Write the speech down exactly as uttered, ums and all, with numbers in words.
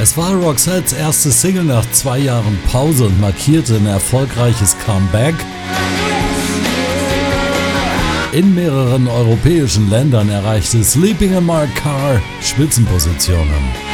Es war Roxettes erste Single nach zwei Jahren Pause und markierte ein erfolgreiches Comeback. In mehreren europäischen Ländern erreichte Sleeping in My Car Spitzenpositionen.